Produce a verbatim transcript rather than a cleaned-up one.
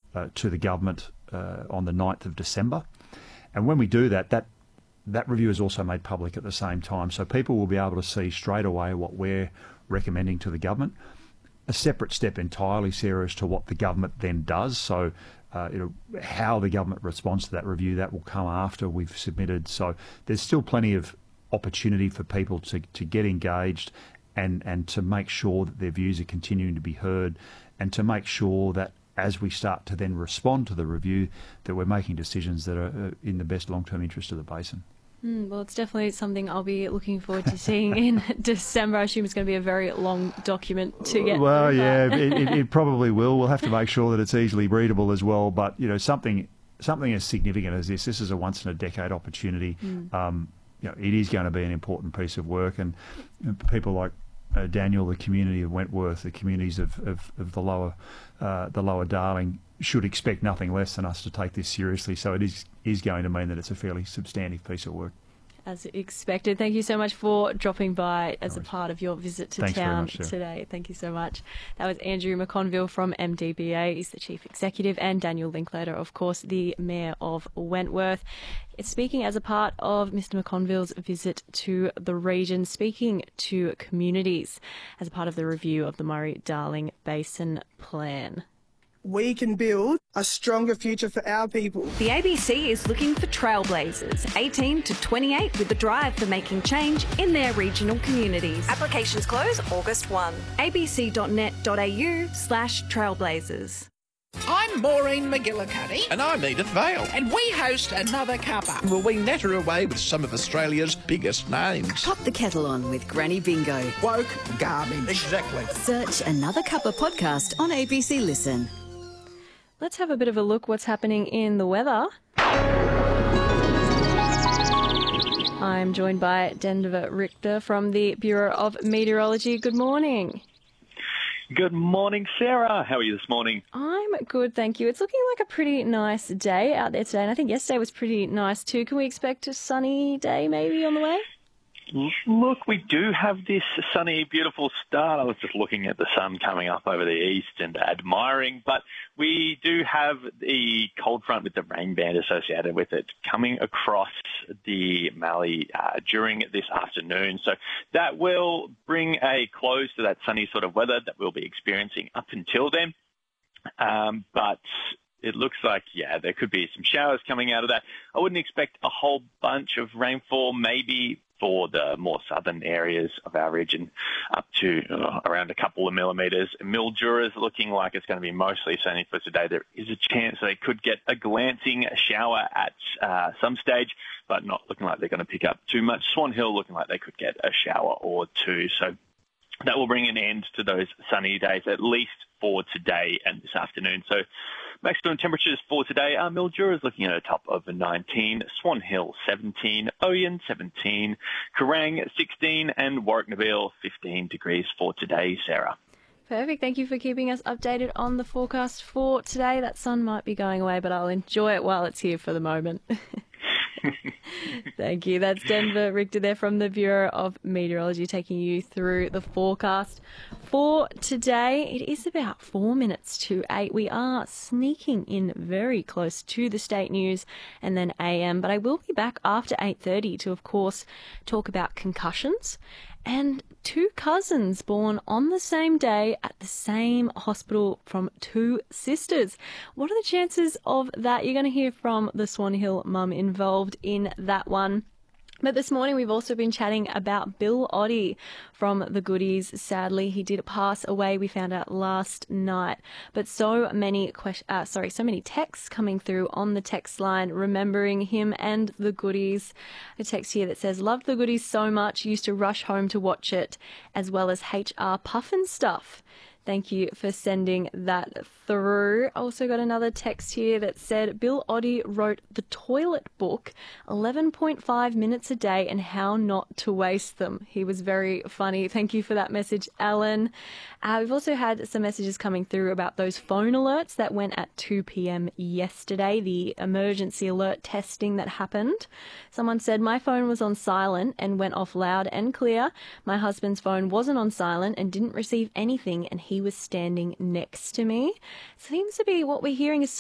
uh, to the government uh, on the ninth of December. And when we do that, that that review is also made public at the same time. So people will be able to see straight away what we're recommending to the government. A separate step entirely, Sarah, as to what the government then does. So uh, you know, how the government responds to that review, that will come after we've submitted. So there's still plenty of opportunity for people to, to get engaged and, and to make sure that their views are continuing to be heard, and to make sure that as we start to then respond to the review, that we're making decisions that are in the best long-term interest of the basin. Mm, well, it's definitely something I'll be looking forward to seeing in December. I assume it's going to be a very long document to get Well, through, yeah, but... it, it, it probably will. We'll have to make sure that it's easily readable as well. But, you know, something something as significant as this, this is a once-in-a-decade opportunity. Mm. Um, you know, it is going to be an important piece of work. And you know, people like uh, Daniel, the community of Wentworth, the communities of, of, of the lower uh, the lower Darling, should expect nothing less than us to take this seriously. So it is is going to mean that it's a fairly substantive piece of work. As expected. Thank you so much for dropping by as a part of your visit to Thanks town much, today. Thank you so much. That was Andrew McConville from M D B A. He's the Chief Executive, and Daniel Linklater, of course, the Mayor of Wentworth. It's speaking as a part of Mister McConville's visit to the region, speaking to communities as a part of the review of the Murray-Darling Basin Plan. We can build a stronger future for our people. The A B C is looking for trailblazers, eighteen to twenty-eight, with the drive for making change in their regional communities. Applications close August first. abc.net.au slash trailblazers. I'm Maureen McGillicuddy. And I'm Edith Vale. And we host Another Cuppa. Will we natter away with some of Australia's biggest names? Pop the kettle on with Granny Bingo. Woke garbage. Exactly. Search Another Cuppa podcast on A B C Listen. Let's have a bit of a look what's happening in the weather. I'm joined by Denver Richter from the Bureau of Meteorology. Good morning. Good morning, Sarah. How are you this morning? I'm good, thank you. It's looking like a pretty nice day out there today, and I think yesterday was pretty nice too. Can we expect a sunny day maybe on the way? Look, we do have this sunny, beautiful start. I was just looking at the sun coming up over the east and admiring, but we do have the cold front with the rain band associated with it coming across the Mallee uh, during this afternoon. So that will bring a close to that sunny sort of weather that we'll be experiencing up until then. Um, but it looks like, yeah, there could be some showers coming out of that. I wouldn't expect a whole bunch of rainfall, maybe for the more southern areas of our region, up to uh, around a couple of millimetres. Mildura is looking like it's going to be mostly sunny for today. There is a chance they could get a glancing shower at uh, some stage, but not looking like they're going to pick up too much. Swan Hill looking like they could get a shower or two. So that will bring an end to those sunny days, at least for today and this afternoon. So maximum temperatures for today are Mildura is looking at a top of nineteen, Swan Hill seventeen, Oyen seventeen, Kerrang sixteen, and Warwick-Nabil fifteen degrees for today, Sarah. Perfect. Thank you for keeping us updated on the forecast for today. That sun might be going away, but I'll enjoy it while it's here for the moment. Thank you. That's Denver Richter there from the Bureau of Meteorology taking you through the forecast for today. It is about four minutes to eight. We are sneaking in very close to the state news and then A M, but I will be back after eight thirty to, of course, talk about concussions and two cousins born on the same day at the same hospital from two sisters. What are the chances of that? You're going to hear from the Swan Hill mum involved in that one. But this morning we've also been chatting about Bill Oddie from the Goodies. Sadly, he did pass away. We found out last night. But so many question, uh, sorry, so many texts coming through on the text line remembering him and the Goodies. A text here that says, "Loved the Goodies so much. Used to rush home to watch it, as well as H R Puffin stuff." Thank you for sending that through. Also got another text here that said, Bill Oddie wrote The Toilet Book, eleven point five minutes a day and how not to waste them. He was very funny. Thank you for that message, Alan. Uh, we've also had some messages coming through about those phone alerts that went at two p.m. yesterday, the emergency alert testing that happened. Someone said, my phone was on silent and went off loud and clear. My husband's phone wasn't on silent and didn't receive anything, and he was standing next to me. Seems to be what we're hearing is